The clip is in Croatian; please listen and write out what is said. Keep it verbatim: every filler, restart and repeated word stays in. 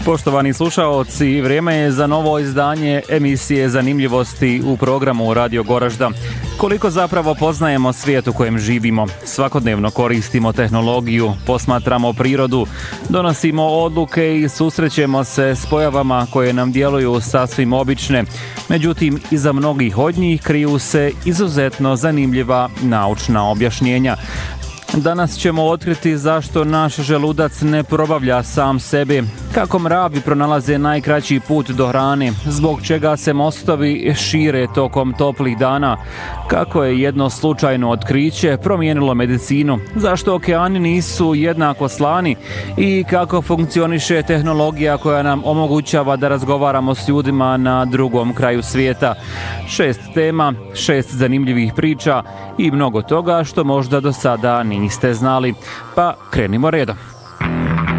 Poštovani slušaoci, vrijeme je za novo izdanje emisije Zanimljivosti u programu Radio Goražda. Koliko zapravo poznajemo svijet u kojem živimo, svakodnevno koristimo tehnologiju, posmatramo prirodu, donosimo odluke i susrećemo se s pojavama koje nam djeluju sasvim obične. Međutim, iza mnogih od njih kriju se izuzetno zanimljiva naučna objašnjenja. Danas ćemo otkriti zašto naš želudac ne probavlja sam sebe, kako mravi pronalaze najkraći put do hrane, zbog čega se mostovi šire tokom toplih dana, kako je jedno slučajno otkriće promijenilo medicinu, zašto okeani nisu jednako slani i kako funkcioniše tehnologija koja nam omogućava da razgovaramo s ljudima na drugom kraju svijeta. Šest tema, šest zanimljivih priča i mnogo toga što možda do sada niste znali. Pa krenimo redom.